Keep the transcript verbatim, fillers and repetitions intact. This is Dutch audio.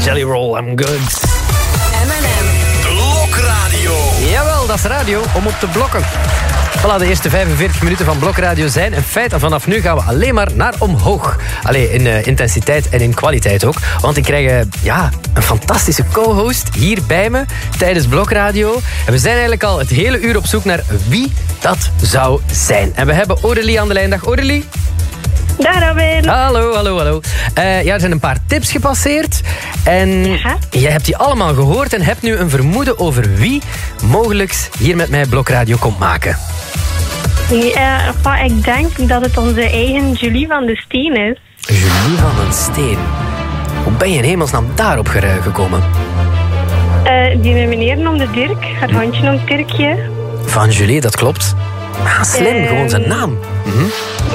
Jelly Roll, I'm good. M en M. Blokradio. Jawel, dat is radio om op te blokken. Voilà, de eerste vijfenveertig minuten van Blokradio zijn een feit. En vanaf nu gaan we alleen maar naar omhoog. Allee, in uh, intensiteit en in kwaliteit ook. Want ik krijg uh, ja, een fantastische co-host hier bij me tijdens Blokradio. En we zijn eigenlijk al het hele uur op zoek naar wie dat zou zijn. En we hebben Aurélie aan de lijn. Dag Aurélie. Dag Robin. Hallo, hallo, hallo. Uh, ja, er zijn een paar tips gepasseerd. En Ja. jij hebt die allemaal gehoord en hebt nu een vermoeden over wie mogelijk hier met mij Blokradio komt maken. Ja, enfin, ik denk dat het onze eigen Julie van de Steen is. Julie van den Steen. Hoe ben je in hemelsnaam daarop gere- gekomen? Uh, die meneer noemde Dirk, haar hondje noemt Dirkje. Van Julie, dat klopt. Ah, slim, Ehm. gewoon zijn naam. Mhm.